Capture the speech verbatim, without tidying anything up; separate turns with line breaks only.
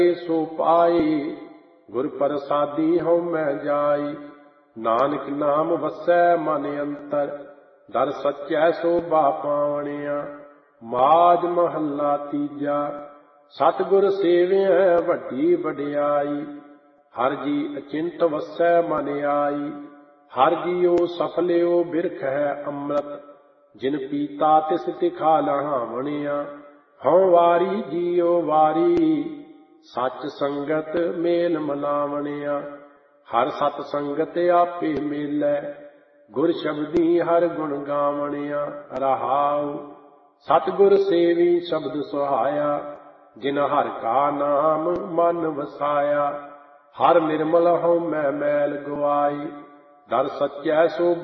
सो पाई, गुर प्रसादी हूँ मैं जाई। नानक नाम वसै मन अंतर, दर सच्चै शोभा पावणिया। माज महला तीजा, सतगुर सेविया वड्डी वड्याई। हर जी अचिंत वसै मन आई, हर जीओ सफलियो बिरख है अमृत। जिन पीता तिस तिखा लहावणिया, हਉ वारी जीओ वारी। सच संगत मेल मलावणिया, हर सत संगत आपे मेलै। गुर शब्दी हर गुण गावणिया। रहाउ सतगुर सेवी शब्द सुहाया, जिन हर का नाम मन वसाया। हर निर्मल हਉ मैं मैल गवाई, दर सच्चै सो